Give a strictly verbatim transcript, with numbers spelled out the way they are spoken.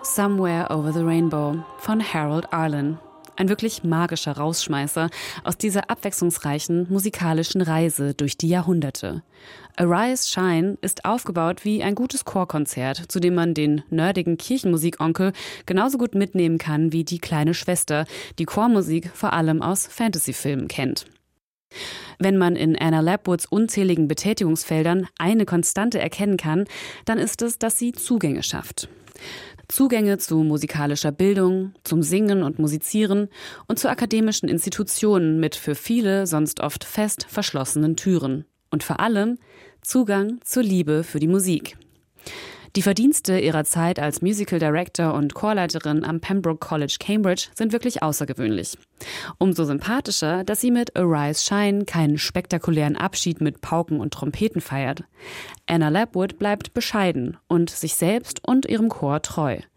Somewhere Over the Rainbow von Harold Arlen. Ein wirklich magischer Rausschmeißer aus dieser abwechslungsreichen musikalischen Reise durch die Jahrhunderte. Arise Shine ist aufgebaut wie ein gutes Chorkonzert, zu dem man den nerdigen Kirchenmusikonkel genauso gut mitnehmen kann wie die kleine Schwester, die Chormusik vor allem aus Fantasyfilmen kennt. Wenn man in Anna Lapwoods unzähligen Betätigungsfeldern eine Konstante erkennen kann, dann ist es, dass sie Zugänge schafft. Zugänge zu musikalischer Bildung, zum Singen und Musizieren und zu akademischen Institutionen mit für viele sonst oft fest verschlossenen Türen. Und vor allem Zugang zur Liebe für die Musik. Die Verdienste ihrer Zeit als Musical Director und Chorleiterin am Pembroke College, Cambridge sind wirklich außergewöhnlich. Umso sympathischer, dass sie mit Arise Shine keinen spektakulären Abschied mit Pauken und Trompeten feiert. Anna Lapwood bleibt bescheiden und sich selbst und ihrem Chor treu.